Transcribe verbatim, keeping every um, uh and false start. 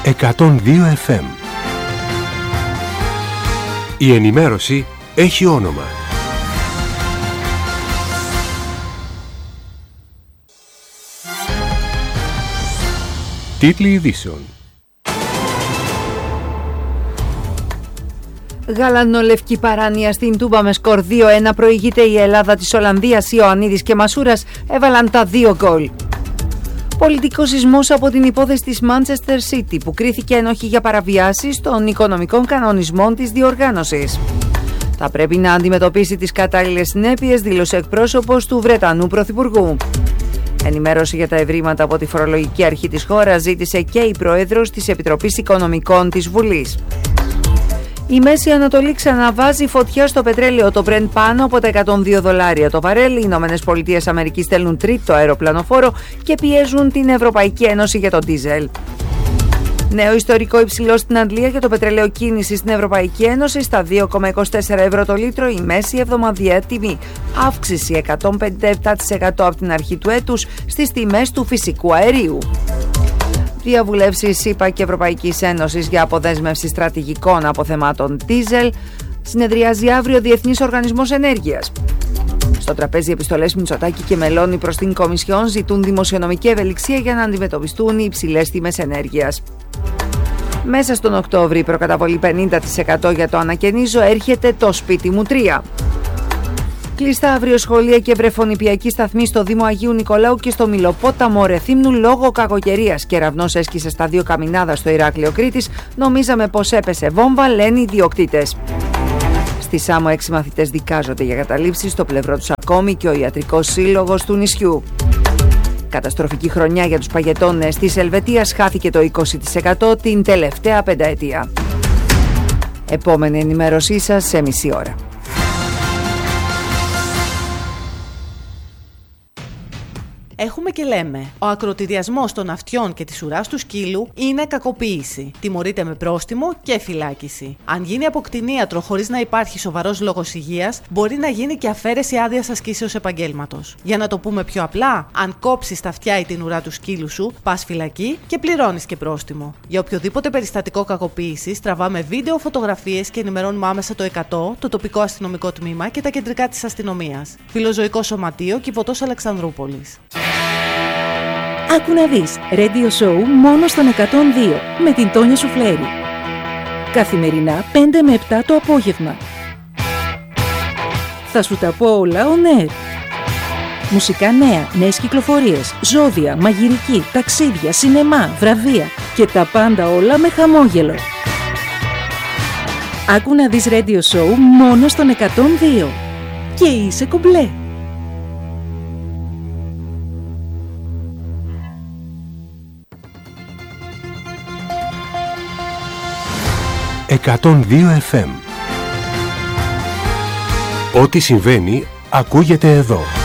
εκατόν δύο εφ εμ. Η ενημέρωση έχει όνομα. Τίτλοι ειδήσεων. Γαλανολευκή παράνοια στην Τούμπα με σκορ δύο ένα, προηγείται η Ελλάδα της Ολλανδίας. Ιωαννίδης και Μασούρας έβαλαν τα δύο γκολ. Πολιτικός σεισμός από την υπόθεση της Manchester City που κρίθηκε ένοχη για παραβιάσεις των οικονομικών κανονισμών της διοργάνωσης. Θα πρέπει να αντιμετωπίσει τις κατάλληλες συνέπειες, δήλωσε εκπρόσωπος του Βρετανού Πρωθυπουργού. Ενημέρωση για τα ευρήματα από τη φορολογική αρχή της χώρας ζήτησε και η Πρόεδρος της Επιτροπής Οικονομικών της Βουλής. Η Μέση Ανατολή ξαναβάζει φωτιά στο πετρέλαιο, το Brent πάνω από τα εκατόν δύο δολάρια το βαρέλ. Οι Ηνωμένες Πολιτείες Αμερικής στέλνουν τρίτο αεροπλανοφόρο και πιέζουν την Ευρωπαϊκή Ένωση για το ντίζελ. Νέο ιστορικό υψηλό στην Αγγλία για το πετρέλαιο κίνηση στην Ευρωπαϊκή Ένωση στα δύο κόμμα είκοσι τέσσερα ευρώ το λίτρο, η μέση εβδομαδιαία τιμή. Αύξηση εκατόν πενήντα επτά τοις εκατό από την αρχή του έτους στις τιμές του φυσικού αερίου. Διαβουλεύσεις ΗΠΑ και Ευρωπαϊκής Ένωσης για αποδέσμευση στρατηγικών αποθεμάτων ντίζελ. Συνεδριάζει αύριο ο Διεθνής Οργανισμός Ενέργειας. Στο τραπέζι επιστολές Μητσοτάκη και Μελώνη προς την Κομισιόν ζητούν δημοσιονομική ευελιξία για να αντιμετωπιστούν οι υψηλές τιμές ενέργειας. Μέσα στον Οκτώβρη η προκαταβολή πενήντα τοις εκατό για το ανακαινίζω έρχεται το σπίτι μου τρία. Κλειστά αύριο σχολεία και βρεφονιπιακοί σταθμοί στο Δήμο Αγίου Νικολάου και στο Μιλοπόταμο Ρεθύμνου λόγω κακοκαιρίας. Κεραυνός έσκησε στα δύο Καμινάδα στο Ηράκλειο Κρήτης. Νομίζαμε πως έπεσε βόμβα, λένε οι ιδιοκτήτες. Στη Σάμο έξι μαθητές δικάζονται για καταλήψεις, στο πλευρό τους ακόμη και ο Ιατρικός Σύλλογος του νησιού. Καταστροφική χρονιά για τους παγετώνες της Ελβετίας, χάθηκε το είκοσι τοις εκατό την τελευταία πενταετία. Επόμενη ενημέρωσή σας σε μισή ώρα. Έχουμε και λέμε, ο ακροτηριασμός των αυτιών και της ουράς του σκύλου είναι κακοποίηση. Τιμωρείται με πρόστιμο και φυλάκιση. Αν γίνει από κτηνίατρο χωρίς να υπάρχει σοβαρός λόγος υγείας, μπορεί να γίνει και αφαίρεση άδειας ασκήσεως επαγγέλματος. Για να το πούμε πιο απλά, αν κόψεις τα αυτιά ή την ουρά του σκύλου σου, πας φυλακή και πληρώνεις και πρόστιμο. Για οποιοδήποτε περιστατικό κακοποίησης, τραβάμε βίντεο, φωτογραφίες και ενημερώνουμε άμεσα το εκατό, το τοπικό αστυνομικό τμήμα και τα κεντρικά της αστυνομίας. Φιλοζωικό Σωματείο, Κηποτός Αλεξανδρούπολης. Άκου να δεις, Radio Show μόνο στον εκατόν δύο με την Τόνια Σουφλέρη. Καθημερινά πέντε με επτά το απόγευμα. Θα σου τα πω όλα on air. Μουσικά νέα, νέες κυκλοφορίες, ζώδια, μαγειρική, ταξίδια, σινεμά, βραβεία και τα πάντα όλα με χαμόγελο. Άκου να δεις Radio Show μόνο στον εκατόν δύο. Και είσαι κομπλέ. εκατόν δύο εφ εμ. Ό,τι συμβαίνει ακούγεται εδώ.